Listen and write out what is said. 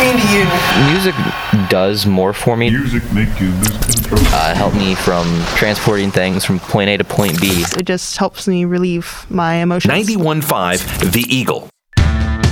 mean to you? Music does more for me. Music make you lose control. Help me from transporting things from point A to point B. It just helps me relieve my emotions. 91.5 The Eagle.